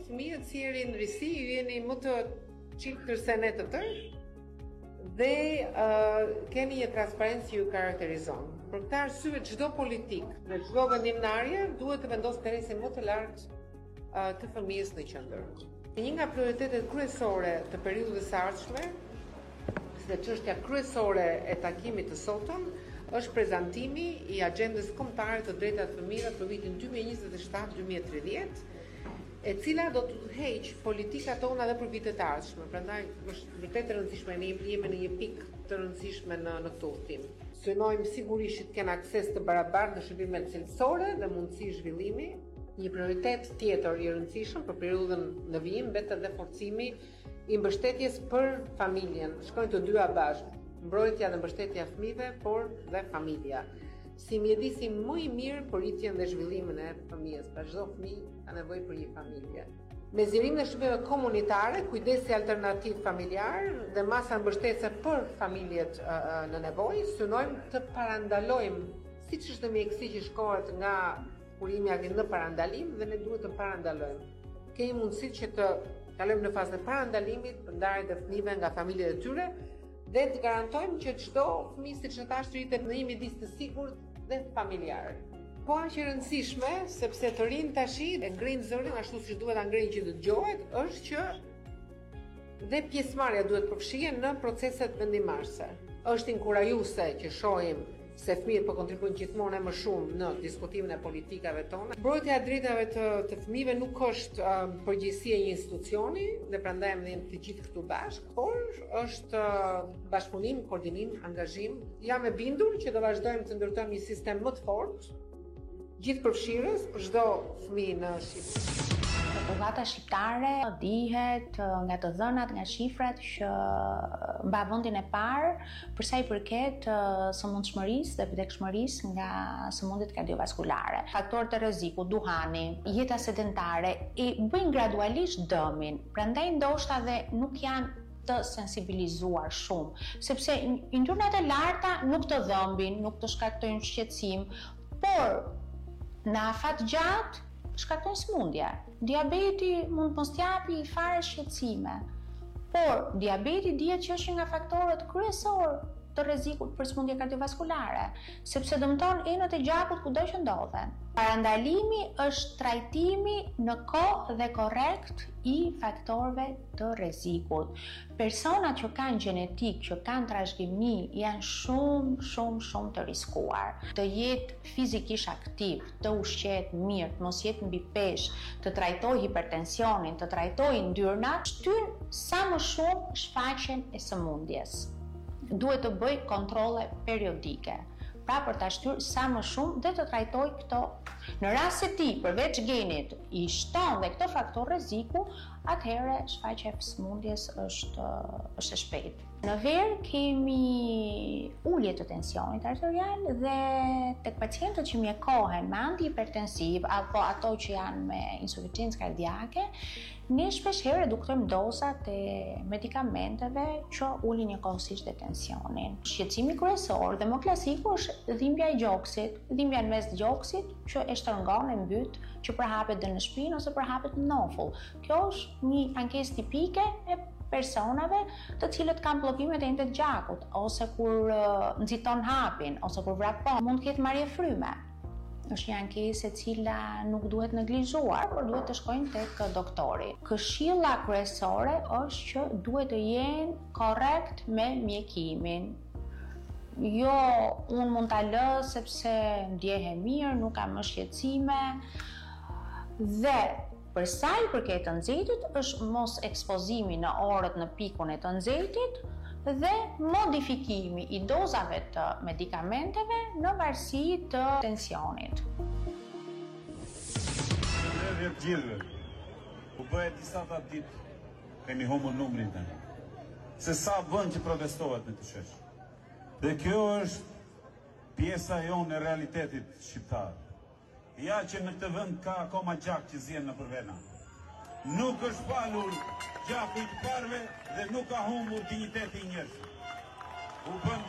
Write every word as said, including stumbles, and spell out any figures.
fëmijët si jeni në risi, ju jeni më të çiltër se ne të tërë dhe uh, keni një transparencë që ju karakterizon. Për këtë arsye çdo politik dhe çdo vendimtarje duhet të vendosë interesin më të lartë uh, të fëmijës në qendër. Një nga prioritetet kryesore të periudhës së ardhshme, dhe çështja kryesore e takimit të sotëm, është prezantimi i agjendës kombëtare të drejtave të fëmijëve për vitin dy mijë e njëzet e shtatë dy mijë e tridhjetë, e cila do të udhëheqë politikat tona edhe për vitet e ardhshme. Prandaj është vërtet e rëndësishme, ne jemi në një pikë të rëndësishme në në këtë udhtim. Synojmë sigurisht të kenë akses të barabartë në shërbimet cilësore dhe mundësi zhvillimi. Një prioritet tjetër i rëndësishëm për periudhën në vijim mbet edhe forcimi i mbështetjes për familjen. Shkojnë të dyja bashkë, mbrojtja dhe mbështetja e fëmijëve, por dhe familja. Si mjedisi më i mirë për rritjen dhe zhvillimin e fëmijës, pra çdo fëmijë ka nevojë për një familje. Me zgjerimin e shërbimeve komunitare, kujdesi alternativ familjar dhe masa mbështetëse për familjet uh, në nevojë, synojmë të parandalojmë, siç është mjekësi që shkohet nga kurimi në parandalim dhe ne duhet të parandalojmë. Kemi mundësi që të kalojmë në fazën e parandalimit për ndarjet e fëmijëve nga familjet e tyre dhe të garantojmë që çdo fëmijë siç e thash rritet në një mjedis të sigurt dhe familjar. Po aq e rëndësishme, sepse të rinë tash e ngrin zërin ashtu siç duhet ta ngrinë që të dëgjohet, është që dhe pjesëmarrja duhet përfshihen në proceset vendimarrëse. Është inkurajuese që shohim se fëmijët po kontribuojnë gjithmonë më shumë në diskutimin e politikave tona. Mbrojtja e drejtave të, të fëmijëve nuk është uh, përgjegjësia e një institucioni, dhe prandaj ne jemi të gjithë këtu bashkë, por është uh, bashkëpunim, koordinim, angazhim. Jam e bindur që do vazhdojmë të ndërtojmë një sistem më të fortë, gjithëpërfshirës për çdo fëmijë në Shqipëri. Populata shqiptare dihet nga të dhënat, nga shifrat që mba vendin e parë për sa i përket sëmundshmërisë dhe vdekshmërisë nga sëmundjet kardiovaskulare. Faktorët e rrezikut, duhani, jeta sedentare i bëjnë gradualisht dëmin. Prandaj ndoshta dhe nuk janë të sensibilizuar shumë, sepse yndyrnat e larta nuk të dhëmbin, nuk të shkaktojnë shqetësim, por në afat gjatë shkaktojnë sëmundje. Diabeti mund mos t'japi fare shqetësime, por diabeti dihet që është një nga faktorët kryesor të rrezikut për sëmundje kardiovaskulare, sepse dëmton enët e gjakut kudo që ndodhen. Parandalimi është trajtimi në kohë dhe korrekt i faktorëve të rrezikut. Personat që kanë gjenetik, që kanë trashëgimi, janë shumë, shumë, shumë të riskuar. Të jetë fizikisht aktiv, të ushqet mirë, të mos jetë mbi peshë, të trajtojë hipertensionin, të trajtojë yndyrnat, shtyn sa më shumë shfaqjen e sëmundjes. Duhet të bëj kontrolle periodike, pra për ta shtyrë sa më shumë dhe të trajtoj këto. Në rast se ti përveç genit i shton dhe këto faktor rreziku, atëherë shfaqja e sëmundjes është është e shpejtë. Në verë kemi ulje të tensionit arterial dhe tek pacientët që mjekohen me antihipertensiv apo ato që janë me insuficiencë kardiake, ne shpeshherë reduktojmë dozat e medikamenteve që ulin njëkohësisht dhe tensionin. Shqetësimi kryesor dhe më klasiku është dhimbja e gjoksit, dhimbja në mes të gjoksit që e shtrëngon e mbyt, që përhapet dhe në shpinë ose përhapet në nofull. Kjo është një ankesë tipike e personave të cilët kanë bllokime të enëve të gjakut, ose kur uh, nxiton hapin, ose kur vrapon, mund të ketë marrje fryme. Është një ankesë e cila nuk duhet neglizhuar, por duhet të shkojnë tek doktori. Këshilla kryesore është që duhet të jenë korrekt me mjekimin. Jo, unë mund ta lë sepse ndjehem mirë, nuk kam më shqetësime. Dhe për sa i përket të nxehtit, është mos ekspozimi në orët në pikun e të nxehtit dhe modifikimi i dozave të medikamenteve në varësi të tensionit. Në rrët gjithve, u bëhet disa ta ditë, kemi humbur numrin të në, se sa vënd që protestohet në të shesh. Dhe kjo është pjesa jonë e realitetit shqiptar. Ja që në këtë vend ka akoma gjak që zjen në përvena. Nuk është falur gjaku i të parve dhe nuk ka humbur digniteti i njerëzve. U bën